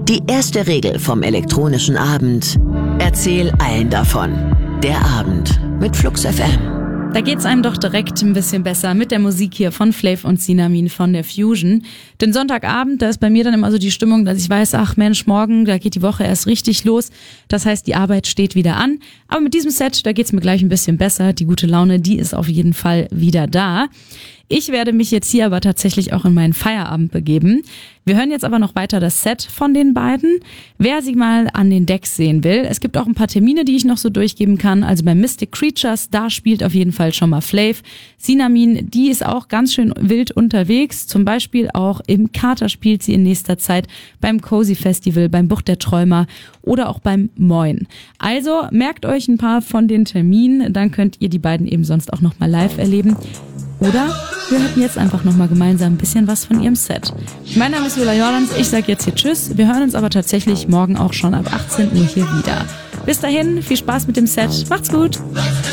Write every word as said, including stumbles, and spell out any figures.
Die erste Regel vom elektronischen Abend: Erzähl allen davon. Der Abend mit Flux F M. Da geht's einem doch direkt ein bisschen besser mit der Musik hier von Flav und Sinamin von der Fusion. Denn Sonntagabend, da ist bei mir dann immer so die Stimmung, dass ich weiß, ach Mensch, morgen, da geht die Woche erst richtig los. Das heißt, die Arbeit steht wieder an. Aber mit diesem Set, da geht's mir gleich ein bisschen besser. Die gute Laune, die ist auf jeden Fall wieder da. Ich werde mich jetzt hier aber tatsächlich auch in meinen Feierabend begeben. Wir hören jetzt aber noch weiter das Set von den beiden. Wer sie mal an den Decks sehen will, es gibt auch ein paar Termine, die ich noch so durchgeben kann. Also bei Mystic Creatures, da spielt auf jeden Fall schon mal Flav. Sinamin, die ist auch ganz schön wild unterwegs. Zum Beispiel auch im Kater spielt sie in nächster Zeit, beim Cozy Festival, beim Bucht der Träumer oder auch beim Moin. Also merkt euch ein paar von den Terminen, dann könnt ihr die beiden eben sonst auch noch mal live erleben. Oder wir hörten jetzt einfach nochmal gemeinsam ein bisschen was von ihrem Set. Mein Name ist Viola Jordans, ich sag jetzt hier Tschüss. Wir hören uns aber tatsächlich morgen auch schon ab achtzehn Uhr hier wieder. Bis dahin, viel Spaß mit dem Set, macht's gut!